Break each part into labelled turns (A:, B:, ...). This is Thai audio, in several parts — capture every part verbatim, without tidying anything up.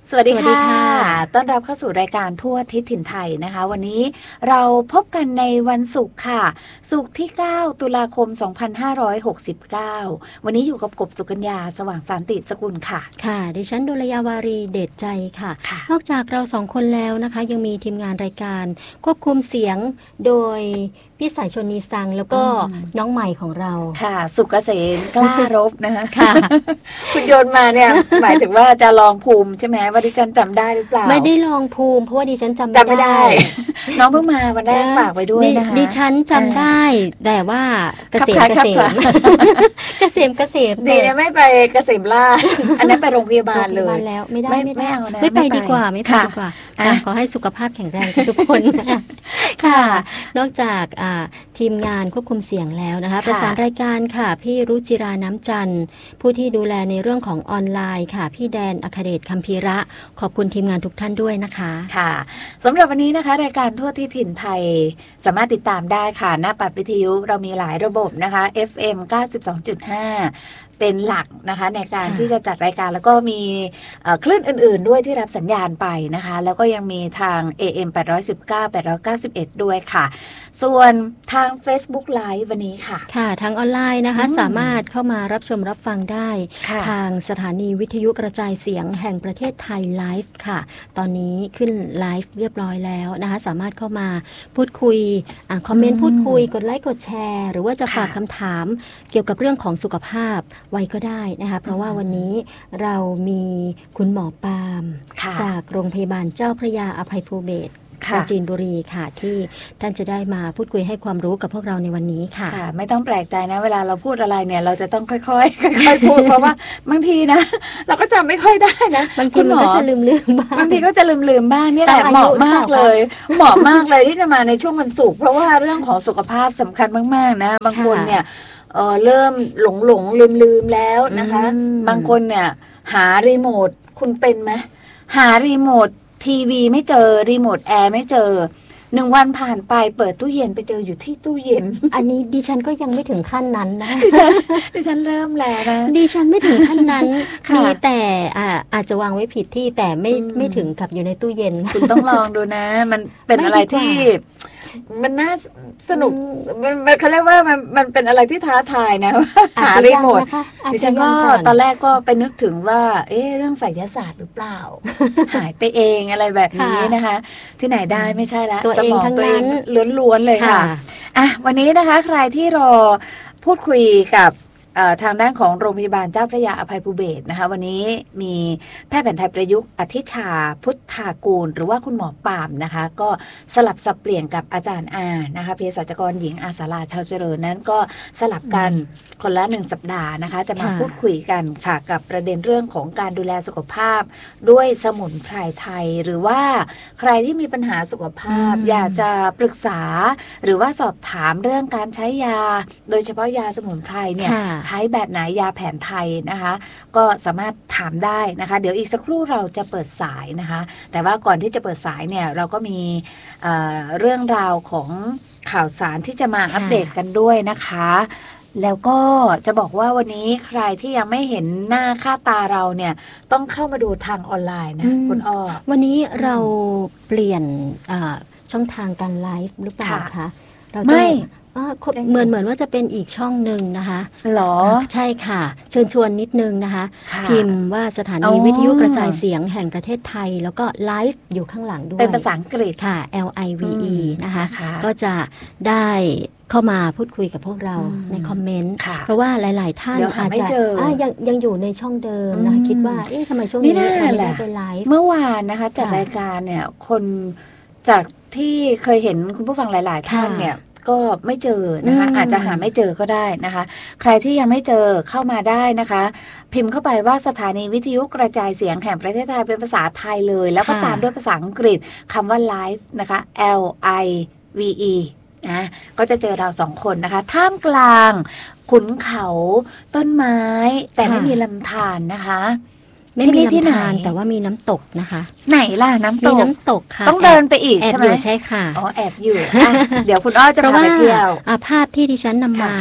A: สวัสดีค่ะต้อนรับเข้าสู่รายการทั่วทิศถิ่นไทยนะคะวันนี้เราพบกันในวันศุกร์ค่ะศุกร์ที่เก้าตุลาคมสองพันห้าร้อยหกสิบเก้าวันนี้อยู่กับกบสุกัญญาสว่างสันติสกุลค่ะ
B: ค่ะดิฉันดุลยาวารีเดชใจค่ะนอกจากเราสองคนแล้วนะคะยังมีทีมงานรายการควบคุมเสียงโดยพี่สายชนนีสังแล้วก็น้องใหม่ของเรา
A: ค่ะสุกเกษมกล้ารบนะคะค่ะคุณโยนมาเนี่ยหมายถึงว่าจะลองภูมิใช่ไหมว่าดิฉันจำได้หรือเปล่า
B: ไม่ได้ลองภูมิเพราะว่าดิฉันจำ
A: ไม่ได้น้องเพิ่งมาวันแรกฝากไว้ด้วยนะคะ
B: ดิฉันจำได้แต่ว่าเกษมเกษมเกษมเกษม
A: ดีนะไม่ไปเกษมล่าอันนั้นไปโรงพยาบาลเลย
B: แล้วไม่ได้ไม่ได้ไม่ไปดีกว่าไม่ไปดีกว่าขอให้สุขภาพแข็งแรงทุกคนค่ะนอกจากทีมงานควบคุมเสียงแล้วนะคะประสานรายการค่ะพี่รุจิราน้ำจันทร์ผู้ที่ดูแลในเรื่องของออนไลน์ค่ะพี่แดนอัครเดชคัมภีระขอบคุณทีมงานทุกท่านด้วยนะคะ
A: ค่ะสำหรับวันนี้นะคะรายการทั่วที่ถิ่นไทยสามารถติดตามได้ค่ะหน้าปัดวิทยุเรามีหลายระบบนะคะ เอฟ เอ็ม เก้าสิบสองจุดห้าเป็นหลักนะคะในการที่จะจัดรายการแล้วก็มีคลื่นอื่นๆด้วยที่รับสัญญาณไปนะคะแล้วก็ยังมีทาง เอ เอ็ม แปดร้อยสิบเก้า แปดร้อยเก้าสิบเอ็ดด้วยค่ะส่วนทาง Facebook Live วันนี้ค่ะ
B: ค่ะทางออนไลน์นะคะสามารถเข้ามารับชมรับฟังได้ทางสถานีวิทยุกระจายเสียงแห่งประเทศไทยไลฟ์ค่ะตอนนี้ขึ้นไลฟ์เรียบร้อยแล้วนะคะสามารถเข้ามาพูดคุยอ่าคอมเมนต์พูดคุยกดไลค์กดแชร์หรือว่าจะฝากคำถามเกี่ยวกับเรื่องของสุขภาพไว้ก็ได้นะคะเพราะว่าวันนี้เรามีคุณหมอปาล์มจากโรงพยาบาลเจ้าพระยาอภัยภูเบศรปราจีนบุรีค่ะที่ท่านจะได้มาพูดคุยให้ความรู้กับพวกเราในวันนี้ค่ะ
A: ค่ะไม่ต้องแปลกใจนะเวลาเราพูดอะไรเนี่ยเราจะต้องค่อยๆค่อยๆพูดเพราะว่าบางทีนะเราก็จำไม่ค่อยได้นะ
B: บางทีมันก็จะลืมๆบ้าง
A: บางทีก็จะลืมๆบ้างนี่แหละเหมาะมากเลยเหมาะมากเลยที่จะมาในช่วงวันศุกร์เพราะว่าเรื่องของสุขภาพสำคัญมากๆนะบางคนเนี่ยเออเริ่มหลงหลงลืมลืมแล้วนะคะบางคนเนี่ยหารีโมทคุณเป็นไหมหารีโมททีวีไม่เจอรีโมทแอร์ไม่เจอหนึ่งวันผ่านไปเปิดตู้เย็นไปเจออยู่ที่ตู้เย็น
B: อันนี้ดิฉันก็ยังไม่ถึงขั้นนั้นนะ
A: ดิฉันดิฉันเริ่มแล้วนะ
B: ดิฉันไม่ถึงขั้นนั้นมีแต่อ่าอาจจะวางไว้ผิดที่แต่ไม่ไม่ถึงกับอยู่ในตู้เย็น
A: คุณต้องลองดูนะมันเป็นอะไรที่มันน่าสนุกมันเขาเรียกว่ามันมันเป็นอะไรที่ท้าทายนะหารีโมทดิฉันก็ตอนแรกก็ไปนึกถึงว่าเอ๊ะเรื่องไสยศาสตร์หรือเปล่าหายไปเองอะไรแบบนี้นะคะที่ไหนได้ไม่ใช่ละสมองตัวเองล้วนๆเลยค่ะอ่ะวันนี้นะคะใครที่รอพูดคุยกับทางด้านของโรงพยาบาลเจ้าพระยาอภัยภูเบศรนะคะวันนี้มีแพทย์แผนไทยประยุกต์อธิชาพุทธากูลหรือว่าคุณหมอปามนะคะก็สลับสับเปลี่ยนกับอาจารย์อานะคะเภสัชกรหญิงอาสาราชาวเจริญนั้นก็สลับกันคนละหนึ่งสัปดาห์นะคะจะมาพูดคุยกันค่ะกับประเด็นเรื่องของการดูแลสุขภาพด้วยสมุนไพรไทยหรือว่าใครที่มีปัญหาสุขภาพอยากจะปรึกษาหรือว่าสอบถามเรื่องการใช้ยาโดยเฉพาะยาสมุนไพรเนี่ยใช้แบบไหนยาแผนไทยนะคะก็สามารถถามได้นะคะเดี๋ยวอีกสักครู่เราจะเปิดสายนะคะแต่ว่าก่อนที่จะเปิดสายเนี่ยเราก็มี เอ่อ เรื่องราวของข่าวสารที่จะมาอัปเดตกันด้วยนะคะแล้วก็จะบอกว่าวันนี้ใครที่ยังไม่เห็นหน้าค่าตาเราเนี่ยต้องเข้ามาดูทางออนไลน์นะคุณอ้อ
B: วันนี้เราเปลี่ยนช่องทางการไลฟ์หรือเปล่าคะเราไม่เหมือนเหมือนว่าจะเป็นอีกช่องหนึ่งนะคะ
A: หรอ
B: ใช่ค่ะเชิญชวนนิดนึงนะคะพิมพ์ว่าสถานีวิทยุกระจายเสียงแห่งประเทศไทยแล้วก็ไลฟ์อยู่ข้างหลังด้วย
A: เป็นภาษาอังกฤษ
B: ค่ะ แอล ไอ วี อี นะคะก็จะได้เข้ามาพูดคุยกับพวกเราในคอมเมนต์เพราะว่าหลายๆท่านอาจจะยังยังอยู่ในช่องเดิมนะคะคิดว่าเอ๊ะทำไมช่วงนี้เราไม่ได้ไปไลฟ์
A: เมื่อวานนะคะจัดรายการเนี่ยคนจากที่เคยเห็นคุณผู้ฟังหลายๆท่านเนี่ยก็ไม่เจอนะคะอาจจะหาไม่เจอก็ได้นะคะใครที่ยังไม่เจอเข้ามาได้นะคะพิมพ์เข้าไปว่าสถานีวิทยุกระจายเสียงแห่งประเทศไทยเป็นภาษาไทยเลยแล้วก็ตามด้วยภาษาอังกฤษคำว่า live นะคะ L I V E นะก็จะเจอเราสองคนนะคะท่ามกลางขุนเขาต้นไม้แต่ไม่มีลำธารนะคะ
B: ไม่มีลำธารแต่ว่ามีน้ำตกนะคะ
A: ไหนล่ะน้ำตก
B: มีน้ำตกค่ะ
A: ต้องเดินไปอีกใช่ไหม
B: ใช่ค่ะ
A: อ๋อแอบอยู่เดี๋ยวคุณอ้อจะพาไปเที่ยว
B: ภาพที่ดิฉันนำมา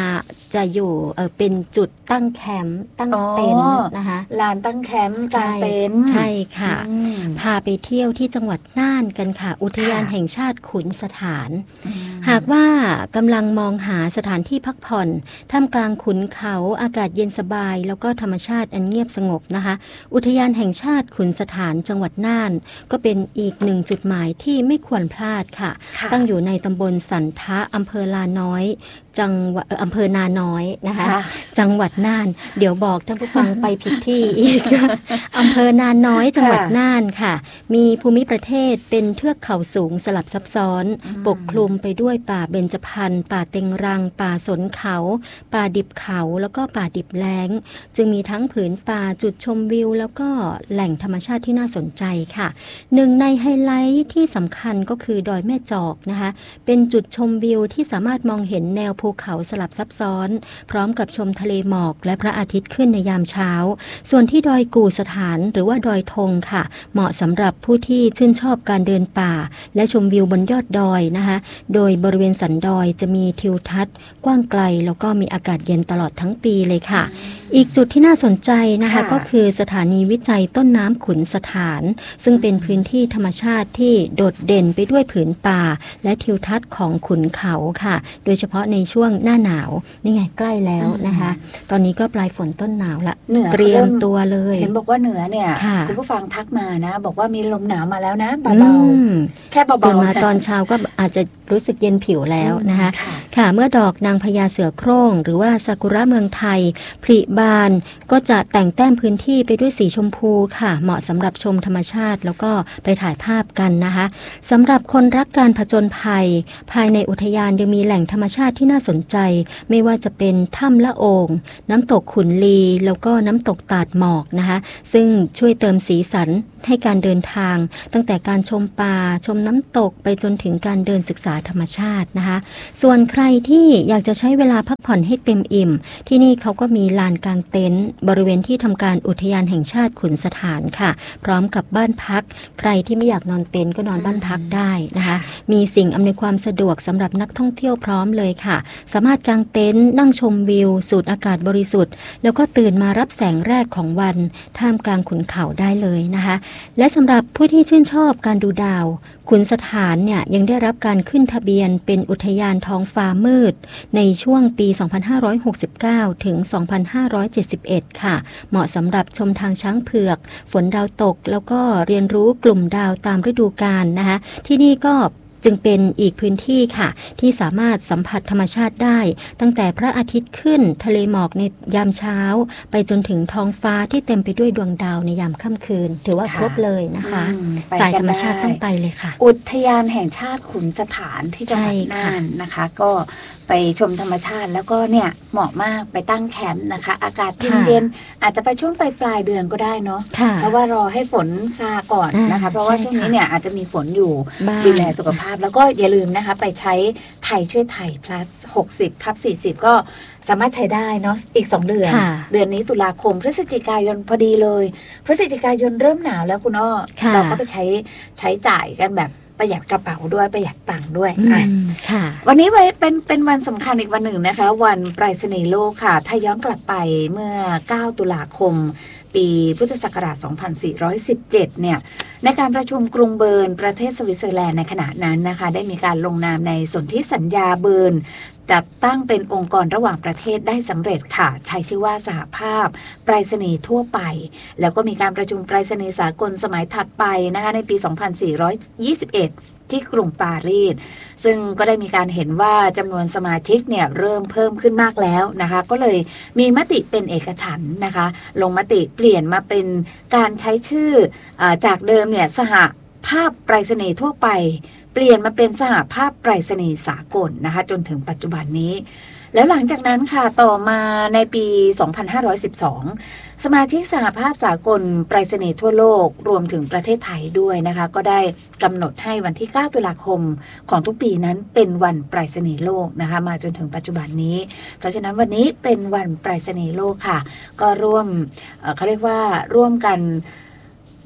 B: จะอยู่เออเป็นจุดตั้งแคมป์ตั้งเต็นท์นะคะ
A: ลานตั้งแคมป์กางเต็นท์
B: ใช่ค่ะพาไปเที่ยวที่จังหวัดน่านกันค่ะอุทยานแห่งชาติขุนสถานหากว่ากำลังมองหาสถานที่พักผ่อนท่ามกลางขุนเขาอากาศเย็นสบายแล้วก็ธรรมชาติอันเงียบสงบนะคะอุทยานแห่งชาติขุนสถานจังหวัดน่านก็เป็นอีกหนึ่งจุดหมายที่ไม่ควรพลาดค่ะตั้งอยู่ในตำบลสันทะอำเภอลาน้อยจังหวัดอำเภอนาน้อยนะคะจังหวัดน่านเดี๋ยวบอกท่านผู้ฟังไปผิดที่อีกอำเภอนาน้อยจังหวัดน่านค่ะมีภูมิประเทศเป็นเทือกเขาสูงสลับซับซ้อนปกคลุมไปด้วยป่าเบญจพรรณป่าเต็งรังป่าสนเขาป่าดิบเขาแล้วก็ป่าดิบแล้งจึงมีทั้งผืนป่าจุดชมวิวแล้วก็แหล่งธรรมชาติที่น่าสนใจค่ะหนึ่งในไฮไลท์ที่สำคัญก็คือดอยแม่จอกนะคะเป็นจุดชมวิวที่สามารถมองเห็นแนวภูเขาสลับซับซ้อนพร้อมกับชมทะเลหมอกและพระอาทิตย์ขึ้นในยามเช้าส่วนที่ดอยกู่สถานหรือว่าดอยธงค่ะเหมาะสำหรับผู้ที่ชื่นชอบการเดินป่าและชมวิวบนยอดดอยนะคะโดยบริเวณสันดอยจะมีทิวทัศน์กว้างไกลแล้วก็มีอากาศเย็นตลอดทั้งปีเลยค่ะอีกจุดที่น่าสนใจนะคะก็คือสถานีวิจัยต้นน้ำขุนสถานซึ่งเป็นพื้นที่ธรรมชาติที่โดดเด่นไปด้วยผืนป่าและทิวทัศน์ของขุนเขาค่ะโดยเฉพาะในช่วงหน้าหนาวนี่ไงใกล้แล้วนะคะตอนนี้ก็ปลายฝนต้นหนาวละเตรียมตัวเลย
A: เห็นบอกว่าเหนือเนี่ยคุณผู้ฟังทักมานะบอกว่ามีลมหนาวมาแล้วนะเบาๆแค่เบาๆตื่น
B: มาตอนเช้าก็อาจจะรู้สึกเย็นผิวแล้วนะคะค่ะเมื่อดอกนางพญาเสือโคร่งหรือว่าซากุระเมืองไทยผลิบานก็จะแต่งแต้มพื้นที่ไปด้วยสีชมพูค่ะเหมาะสำหรับชมธรรมชาติแล้วก็ไปถ่ายภาพกันนะคะสำหรับคนรักการผจญภัยภายในอุทยานยังมีแหล่งธรรมชาติที่น่าสนใจไม่ว่าจะเป็นถ้ำละโองน้ำตกขุนลีแล้วก็น้ำตกตาดหมอกนะคะซึ่งช่วยเติมสีสันให้การเดินทางตั้งแต่การชมป่าชมน้ำตกไปจนถึงการเดินศึกษาธรรมชาตินะคะส่วนใครที่อยากจะใช้เวลาพักผ่อนให้เต็มอิ่มที่นี่เขาก็มีลานกางเต็นท์บริเวณที่ทำการอุทยานแห่งชาติขุนสถานค่ะพร้อมกับบ้านพักใครที่ไม่อยากนอนเต็นท์ก็นอนบ้านพักได้นะคะมีสิ่งอำนวยความสะดวกสำหรับนักท่องเที่ยวพร้อมเลยค่ะสามารถกางเต็นท์นั่งชมวิวสูดอากาศบริสุทธิ์แล้วก็ตื่นมารับแสงแรกของวันท่ามกลางขุนเขาได้เลยนะคะและสำหรับผู้ที่ชื่นชอบการดูดาวขุนสถานเนี่ยยังได้รับการขึ้นทะเบียนเป็นอุทยานท้องฟ้ามืดในช่วงปี สองพันห้าร้อยหกสิบเก้า ถึง สองพันห้าร้อยเจ็ดสิบเอ็ด ค่ะเหมาะสำหรับชมทางช้างเผือกฝนดาวตกแล้วก็เรียนรู้กลุ่มดาวตามฤดูกาลนะคะที่นี่ก็จึงเป็นอีกพื้นที่ค่ะที่สามารถสัมผัสธรรมชาติได้ตั้งแต่พระอาทิตย์ขึ้นทะเลหมอกในยามเช้าไปจนถึงท้องฟ้าที่เต็มไปด้วยดวงดาวในยามค่ำคืนถือว่าครบเลยนะคะสายธรรมชาติต้องไปเลยค่ะ
A: อุทยานแห่งชาติขุนสถานที่จังหวัดน่านนะคะก็ไปชมธรรมชาติแล้วก็เนี่ยเหมาะมากไปตั้งแคมป์นะคะอากาศเย็นๆอาจจะไปช่วงปลายปลายเดือนก็ได้เนาะเพราะว่ารอให้ฝนซาก่อนนะคะเพราะว่าช่วงนี้เนี่ยอาจจะมีฝนอยู่ดูแลสุขภาพแล้วก็อย่าลืมนะคะไปใช้ไทยช่วยไทย plus หกสิบทับสี่สิบก็สามารถใช้ได้เนาะอีกสองเดือนเดือนนี้ตุลาคมพฤศจิกายนพอดีเลยพฤศจิกายนเริ่มหนาวแล้วคุณอ้อเราก็ไปใช้ใช้จ่ายกันแบบประหยัดกระเป๋าด้วยประหยัดตังค์ด้วยค่ะวันนี้เป็นเป็นวันสำคัญอีกวันหนึ่งนะคะวันไปรษณีย์โลกค่ะถ้าย้อนกลับไปเมื่อเก้าตุลาคมปีพุทธศักราชสองพันสี่ร้อยสิบเจ็ดเนี่ยในการประชุมกรุงเบิร์นประเทศสวิตเซอร์แลนด์ในขณะนั้นนะคะได้มีการลงนามในสนธิสัญญาเบิร์นจัดตั้งเป็นองค์กรระหว่างประเทศได้สำเร็จค่ะใช้ชื่อว่าสหภาพไปรษณีย์ทั่วไปแล้วก็มีการประชุมไปรษณีย์สากลสมัยถัดไปนะคะในปีสองพันสี่ร้อยยี่สิบเอ็ดที่กรุงปารีสซึ่งก็ได้มีการเห็นว่าจำนวนสมาชิกเนี่ยเริ่มเพิ่มขึ้นมากแล้วนะคะก็เลยมีมติเป็นเอกฉันท์นะคะลงมติเปลี่ยนมาเป็นการใช้ชื่อจากเดิมเนี่ยสหภาพไปรษณีย์ทั่วไปเปลี่ยนมาเป็นสหภาพไปรษณีย์สากลนะคะจนถึงปัจจุบันนี้แล้วหลังจากนั้นค่ะต่อมาในปีสองพันห้าร้อยสิบสองสมาชิกสหภาพสากลไปรษณีย์ทั่วโลกรวมถึงประเทศไทยด้วยนะคะก็ได้กำหนดให้วันที่เก้าตุลาคมของทุกปีนั้นเป็นวันไปรษณีย์โลกนะคะมาจนถึงปัจจุบันนี้เพราะฉะนั้นวันนี้เป็นวันไปรษณีย์โลกค่ะก็ร่วม เอ่อ เขาเรียกว่าร่วมกัน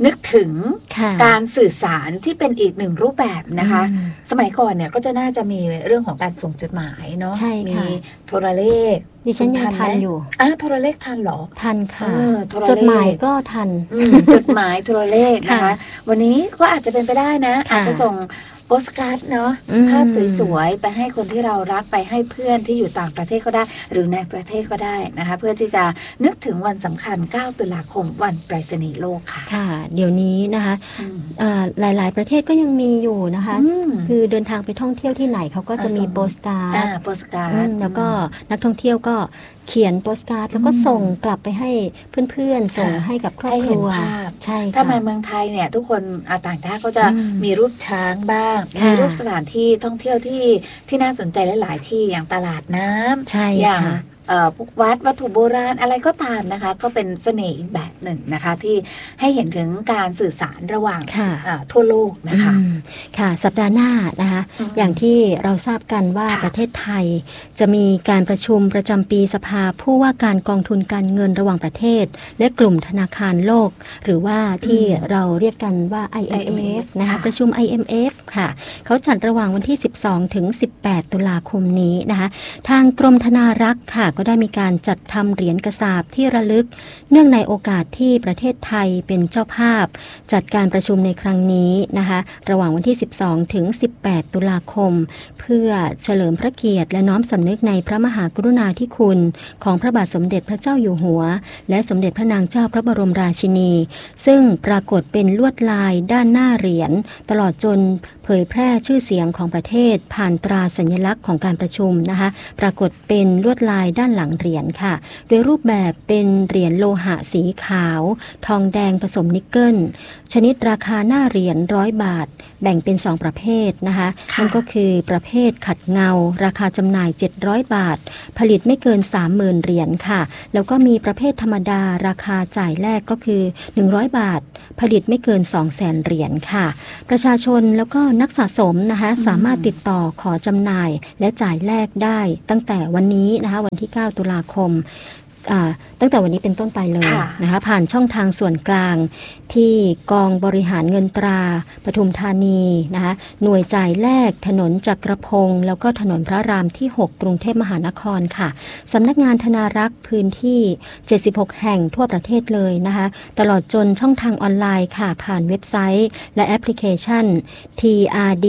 A: นึกถึงการสื่อสารที่เป็นอีกหนึ่งรูปแบบนะคะสมัยก่อนเนี่ยก็จะน่าจะมีเรื่องของการส่งจดหมายเนาะมีโทรเลข
B: ดิฉันยังทันอยู่
A: อ่ะโทรเลขทันเหรอ
B: ทันค่ะจดหมายก็ทัน
A: จดหมายโทรเลขนะคะวันนี้ก็อาจจะเป็นไปได้นะอาจจะส่งโปสการ์ดเนาะภาพสวยๆไปให้คนที่เรารักไปให้เพื่อนที่อยู่ต่างประเทศก็ได้หรือในประเทศก็ได้นะคะเพื่อที่จะนึกถึงวันสำคัญเก้าตุลาคมวันไปรษณีย์โลกค่ะ
B: ค่ะเดี๋ยวนี้นะคะหลายๆประเทศก็ยังมีอยู่นะคะคือเดินทางไปท่องเที่ยวที่ไหนเขาก็จะมีโปสการ์ด
A: โปสการ์ด
B: แล้วก็นักท่องเที่ยวก็เขียนโปสการ์ดแล้วก็ส่งกลับไปให้เพื่อนๆส่งให้กับครอบครัวใช่ค่ะ
A: ถ้ามาเมืองไทยเนี่ยทุกคนต่างชาติก็จะมีรูปช้างบ้างมีรูปสถานที่ท่องเที่ยวที่ที่น่าสนใจหลายๆที่อย่างตลาดน้ำอย่างพวกวัดวัตถุโบราณอะไรก็ตามนะคะก็เป็นเสน่ห์อีกแบบหนึ่งนะคะที่ให้เห็นถึงการสื่อสารระหว่างทั่วโลกนะคะ
B: ค่ะสัปดาห์หน้านะคะอย่างที่เราทราบกันว่าประเทศไทยจะมีการประชุมประจำปีสภาผู้ว่าการกองทุนการเงินระหว่างประเทศและกลุ่มธนาคารโลกหรือว่าที่เราเรียกกันว่า ไอ เอ็ม เอฟ นะคะประชุม ไอ เอ็ม เอฟ ค่ะเขาจัดระหว่างวันที่สิบสองถึงสิบแปดตุลาคมนี้นะคะทางกรมธนารักษ์ค่ะก็ได้มีการจัดทำเหรียญกระสาบที่ระลึกเนื่องในโอกาสที่ประเทศไทยเป็นเจ้าภาพจัดการประชุมในครั้งนี้นะคะระหว่างวันที่สิบสองถึงสิบแปดตุลาคมเพื่อเฉลิมพระเกียรติและน้อมสำนึกในพระมหากรุณาธิคุณของพระบาทสมเด็จพระเจ้าอยู่หัวและสมเด็จพระนางเจ้าพระบรมราชินีซึ่งปรากฏเป็นลวดลายด้านหน้าเหรียญตลอดจนเผยแพร่ชื่อเสียงของประเทศผ่านตราสัญลักษณ์ของการประชุมนะคะปรากฏเป็นลวดลายด้านหลังเหรียญค่ะโดยรูปแบบเป็นเหรียญโลหะสีขาวทองแดงผสมนิกเกิลชนิดราคาหน้าเหรียญร้อยบาทแบ่งเป็นสองประเภทนะคะนั่นก็คือประเภทขัดเงาราคาจำหน่ายเจ็ดร้อยบาทผลิตไม่เกิน สามหมื่น เหรียญค่ะแล้วก็มีประเภทธรรมดาราคาจ่ายแรกก็คือหนึ่งร้อยบาทผลิตไม่เกิน สองแสน เหรียญค่ะประชาชนแล้วก็นักสะสมนะคะสามารถติดต่อขอจำหน่ายและจ่ายแลกได้ตั้งแต่วันนี้นะคะวันที่เก้าตุลาคมตั้งแต่วันนี้เป็นต้นไปเลยนะคะผ่านช่องทางส่วนกลางที่กองบริหารเงินตราปทุมธานีนะคะหน่วยจ่ายแลกถนนจักรพงศ์แล้วก็ถนนพระรามที่หกกรุงเทพมหานครค่ะสำนักงานธนารักษ์พื้นที่เจ็ดสิบหกแห่งทั่วประเทศเลยนะคะตลอดจนช่องทางออนไลน์ค่ะผ่านเว็บไซต์และแอปพลิเคชัน ที อาร์ ดี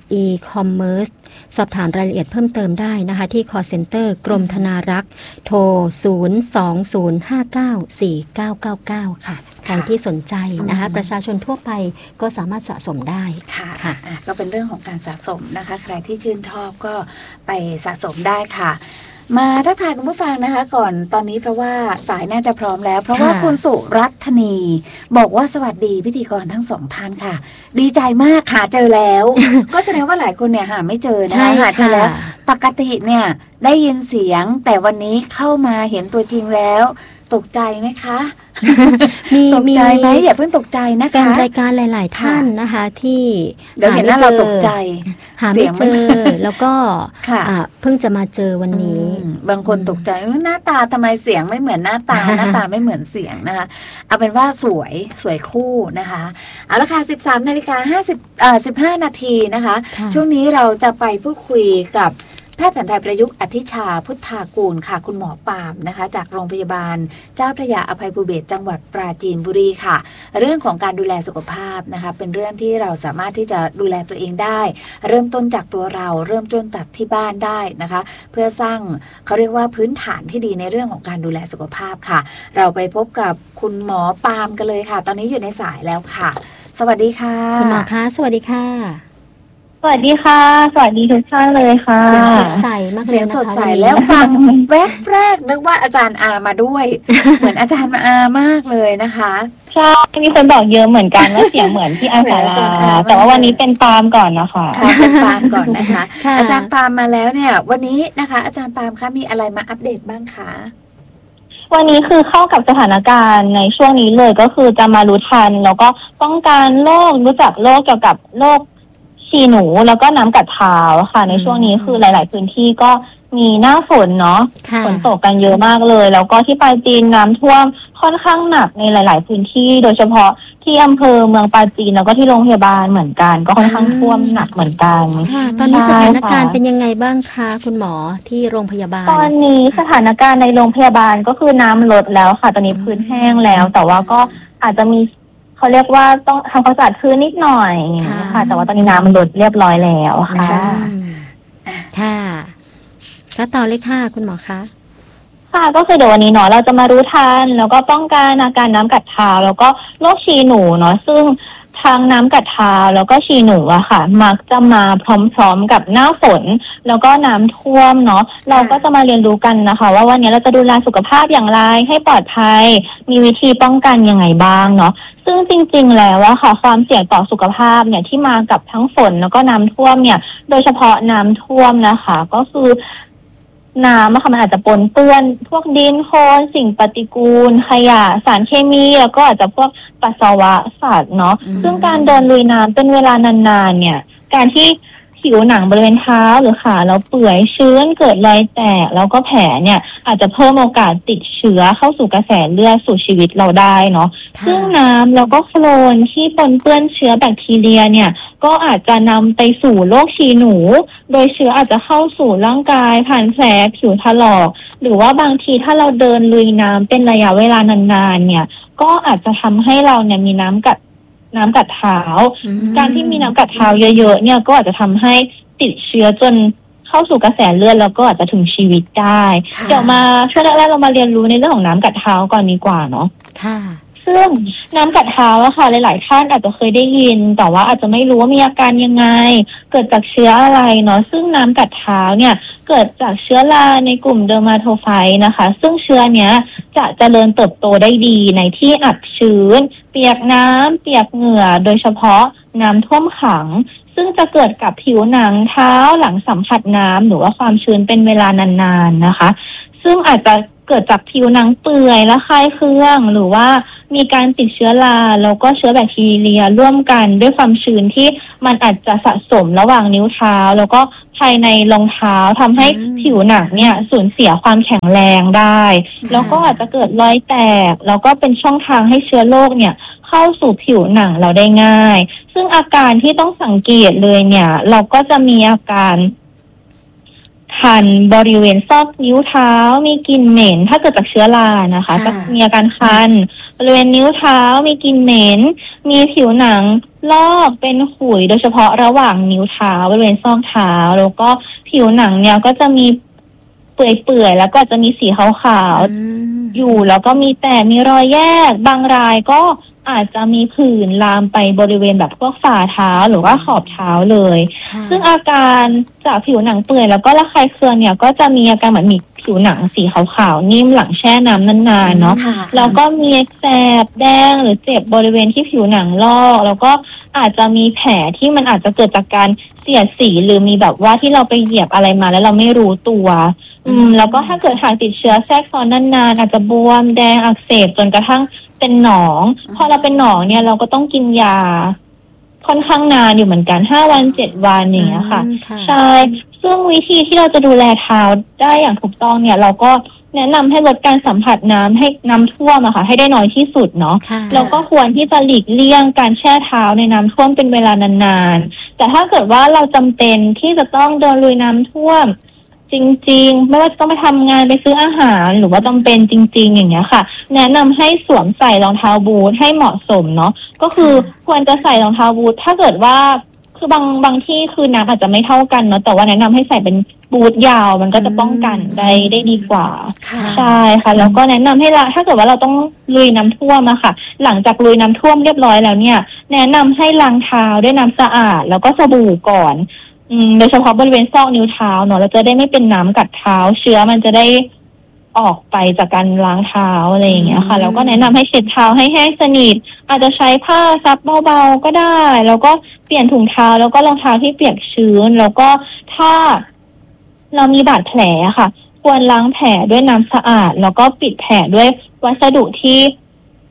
B: e-commerce สอบถามรายละเอียดเพิ่มเติมได้นะคะที่ call center กรมธนารักษ์โทรศูนย์ สอง ศูนย์ ห้า เก้า สี่ เก้า เก้า เก้าค่ะใครที่สนใจนะคะประชาชนทั่วไปก็สามารถสะสมได้
A: ค่ะค่ะก็เป็นเรื่องของการสะสมนะคะใครที่ชื่นชอบก็ไปสะสมได้ค่ะมาทักทายคุณผู้ฟังนะคะก่อนตอนนี้เพราะว่าสายน่าจะพร้อมแล้วเพราะว่าคุณสุรัตนีบอกว่าสวัสดีพิธีกรทั้งสองท่านค่ะดีใจมากหาเจอแล้ว ก็แสดงว่าหลายคนเนี่ยหาไม่เจอนะคะหาเจอแล้วปกติเนี่ยได้ยินเสียงแต่วันนี้เข้ามาเห็นตัวจริงแล้วตกใจไหมคะ
B: มี
A: ตกใจไหมอย่าเพิ่งตกใจนะคะ
B: แฟนรายการหลายๆท่านนะคะที่
A: เดี๋ยวเห็นหน้าเราตกใจ
B: หาไม่เจอแล้วก็เพิ่งจะมาเจอวันนี้
A: บางคนตกใจหน้าตาทำไมเสียงไม่เหมือนหน้าตาหน้าตาไม่เหมือนเสียงนะคะเอาเป็นว่าสวยสวยคู่นะคะเอาละค่ะ สิบสามนาฬิกาห้าสิบเอ่อสิบห้านาทีนะคะช่วงนี้เราจะไปพูดคุยกับแพทย์แผนไทยประยุกต์อธิชาพุทธากูลค่ะคุณหมอปามนะคะจากโรงพยาบาลเจ้าพระยาอภัยภูเบศรจังหวัดปราจีนบุรีค่ะเรื่องของการดูแลสุขภาพนะคะเป็นเรื่องที่เราสามารถที่จะดูแลตัวเองได้เริ่มต้นจากตัวเราเริ่มต้นจากที่บ้านได้นะคะเพื่อสร้างเขาเรียกว่าพื้นฐานที่ดีในเรื่องของการดูแลสุขภาพค่ะเราไปพบกับคุณหมอปามกันเลยค่ะตอนนี้อยู่ในสายแล้วค่ะสวัสดีค่ะ
B: คุณหมอคะสวัสดีค่ะ
C: สวัสดีค่ะสวัสดีทุกท่านเลยค่ะ
B: เสียงสดใสมากเลยนะคะ
A: เสียงสดใสแล้วฟังแวบแรกนึกว่าอาจารย์อามาด้วย เหมือนอาจารย์มาอามากเลยนะคะ
C: ใช่มีคนบอกเยอะเหมือนกันว่าเสียงเหมือนที่อาสาลาแต่ว่าวันนี้เป็นปาล์มก่อนนะคะ
A: ค่ะเป็นปาล์มก่อนนะคะอาจารย์ปาล์มมาแล้วเนี่ยวันนี้นะคะอาจารย์ปาล์มคะมีอะไรมาอัปเดตบ้างคะ
C: วันนี้คือเข้ากับสถานการณ์ในช่วงนี้เลยก็คือจะมารู้ทันแล้วก็ป้องกันโรครู้จักโรคเกี่ยวกับโรคฉี่หนูแล้วก็น้ำกัดเท้าค่ะในช่วงนี้คือหลายๆพื้นที่ก็มีหน้าฝนเนาะฝนตกกันเยอะมากเลยแล้วก็ที่ปราจีนน้ำท่วมค่อนข้างหนักในหลายๆพื้นที่โดยเฉพาะที่อำเภอเมืองปราจีนแล้วก็ที่โรงพยาบาลเหมือนกันก็ค่อนข้างท่วมหนักเหมือนกัน
B: ค่ะตอนนี้สถานการณ์เป็นยังไงบ้างคะคุณหมอที่โรงพยาบาล
C: ตอนนี้สถานการณ์ในโรงพยาบาลก็คือน้ำลดแล้วค่ะตอนนี้พื้นแห้งแล้วแต่ว่าก็อาจจะมีเขาเรียกว่าต้องทำความสะอาดพื้นนิดหน่อยค่ะแต่ว่าตอนนี้น้ำมันลดเรียบร้อยแล้วค่ะ
B: ค่ะก็ต่อเลยค่ะคุณหมอคะ
C: ค่ะก็คือเดี๋ยววันนี้เนาะเราจะมารู้ทันแล้วก็ป้องกันอาการน้ำกัดเท้าแล้วก็โรคฉี่หนูเนาะซึ่งทางน้ำกัดเท้าแล้วก็ฉี่หนูอะค่ะมักจะมาพร้อมๆกับหน้าฝนแล้วก็น้ำท่วมเนาะเราก็จะมาเรียนรู้กันนะคะว่าวันนี้เราจะดูแลสุขภาพอย่างไรให้ปลอดภัยมีวิธีป้องกันยังไงบ้างเนาะซึ่งจริงๆแล้วอะค่ะความเสี่ยงต่อสุขภาพเนี่ยที่มากับทั้งฝนแล้วก็น้ำท่วมเนี่ยโดยเฉพาะน้ำท่วมนะคะก็คือน้ำอะค่ะมันอาจจะปนเปื้อนพวกดินโคลนสิ่งปฏิกูลขยะสารเคมีแล้วก็อาจจะพวกปัสสาวะสัตว์เนาะซึ่งการเดินลุยน้ำเป็นเวลานานๆเนี่ยการที่ผิวหนังบริเวณเท้าหรือขาเราเปื่อยชื้นเกิดรอยแตกแล้วก็แผลเนี่ยอาจจะเพิ่มโอกาสติดเชื้อเข้าสู่กระแสเลือดสู่ชีวิตเราได้เนาะซึ่งน้ำแล้วก็โคลนที่ปนเปื้อนเชื้อแบคทีเรียเนี่ยก็อาจจะนำไปสู่โรคฉี่หนูโดยเชื้ออาจจะเข้าสู่ร่างกายผ่านแผลผิวถลอกหรือว่าบางทีถ้าเราเดินลุยน้ำเป็นระยะเวลานานๆเนี่ยก็อาจจะทำให้เราเนี่ยมีน้ำกัดน้ำกัดเท้าการที่มีน้ำกัดเท้าเยอะๆเนี่ยก็อาจจะทำให้ติดเชื้อจนเข้าสู่กระแสเลือดแล้วก็อาจจะถึงชีวิตได้เดี๋ยวมาช่วงแรกๆเรามาเรียนรู้ในเรื่องของน้ำกัดเท้าก่อนดีกว่าเนาะ
B: ค่ะ
C: ซึ่งน้ำกัดเท้าอะค่ะหลายๆท่านอาจจะเคยได้ยินแต่ว่าอาจจะไม่รู้ว่ามีอาการยังไงเกิดจากเชื้ออะไรเนาะซึ่งน้ำกัดเท้าเนี่ยเกิดจากเชื้อราในกลุ่มเดอร์มาโทไฟต์นะคะซึ่งเชื้อเนี้ยจะเจริญเติบโตได้ดีในที่อับชื้นเปียกน้ำเปียกเหงื่อโดยเฉพาะน้ำท่วมขังซึ่งจะเกิดกับผิวหนังเท้าหลังสัมผัสน้ำหรือว่าความชื้นเป็นเวลานานๆนะคะซึ่งอาจจะเกิดจากผิวหนังเปื่อยและคลายเครื่องหรือว่ามีการติดเชื้อราแล้วก็เชื้อแบคทีเรียร่วมกันด้วยความชื้นที่มันอาจจะสะสมระหว่างนิ้วเท้าแล้วก็ภายในรองเท้าทำให้ผิวหนังเนี่ยสูญเสียความแข็งแรงได้แล้วก็อาจจะเกิดรอยแตกแล้วก็เป็นช่องทางให้เชื้อโรคเนี่ยเข้าสู่ผิวหนังเราได้ง่ายซึ่งอาการที่ต้องสังเกตเลยเนี่ยเราก็จะมีอาการคันบริเวณซอกนิ้วเท้ามีกลิ่นเหม็นถ้าเกิดจากเชื้อรานะคะจะมีอาการคันบริเวณนิ้วเท้ามีกลิ่นเหม็นมีผิวหนังลอกเป็นขุยโดยเฉพาะระหว่างนิ้วเท้าบริเวณซอกเท้าแล้วก็ผิวหนังเนี่ยก็จะมีเปื่อยๆแล้วก็จะมีสีขาวๆอยู่แล้วก็มีแต่มีรอยแยกบางรายก็อาจจะมีผื่นลามไปบริเวณแบบพวกฝ่าเท้าหรือว่าขอบเท้าเลยซึ่งอาการจากผิวหนังเปื่อยแล้วก็ระคายเคืองเนี่ยก็จะมีอาการเหมือนมีผิวหนังสีขาวๆนิ่มหลังแช่น้ำนานๆเนาะแล้วก็มีแสบแดงหรือเจ็บบริเวณที่ผิวหนังลอกแล้วก็อาจจะมีแผลที่มันอาจจะเกิดจากการเสียดสีหรือมีแบบว่าที่เราไปเหยียบอะไรมาแล้วเราไม่รู้ตัวอืมแล้วก็ถ้าเกิดหากติดเชื้อแทรกซ้อนนานๆอาจจะบวมแดงอักเสบจนกระทั่งเป็นหนองพอเราเป็นหนองเนี่ยเราก็ต้องกินยาค่อนข้างนานอยู่เหมือนกันห้าวันเจ็ดวันอย่างเงี้ยค่ะใช่ซึ่งวิธีที่เราจะดูแลเท้าได้อย่างถูกต้องเนี่ยเราก็แนะนำให้ลดการสัมผัสน้ำให้น้ำท่วมอะค่ะให้ได้น้อยที่สุดเนาะแล้วก็ควรที่จะหลีกเลี่ยงการแช่เท้าในน้ำท่วมเป็นเวลานานๆแต่ถ้าเกิดว่าเราจำเป็นที่จะต้องเดินลุยน้ำท่วมจริงๆไม่ว่าจะต้องไปทำงานไปซื้ออาหารหรือว่าจำเป็นจริงๆอย่างเงี้ยค่ะแนะนำให้สวมใส่รองเท้าบูทให้เหมาะสมเนาะก็คือควรจะใส่รองเท้าบูทถ้าเกิดว่าคือบางบางที่คือน้ำอาจจะไม่เท่ากันเนาะแต่ว่าแนะนำให้ใส่เป็นบูทยาวมันก็จะป้องกันได้ได้ดีกว่าใช่ค่ะแล้วก็แนะนำให้ละถ้าเกิดว่าเราต้องลุยน้ำท่วมอะค่ะหลังจากลุยน้ำท่วมเรียบร้อยแล้วเนี่ยแนะนำให้ล้างเท้าด้วยน้ำสะอาดแล้วก็สบู่ก่อนอืมโดยเฉพาะบริเวณซอกนิ้วเท้าเนาะเราจะได้ไม่เป็นน้ำกัดเท้าเชื้อมันจะได้ออกไปจากการล้างเท้าอะไรอย่างเงี้ยค่ะแล้วก็แนะนำให้เช็ดเท้าให้แห้งสนิทอาจจะใช้ผ้าซับเบาๆก็ได้แล้วก็เปลี่ยนถุงเท้าแล้วก็รองเท้าที่เปียกชื้นแล้วก็ถ้าเรามีบาดแผลค่ะควรล้างแผลด้วยน้ำสะอาดแล้วก็ปิดแผลด้วยวัสดุที่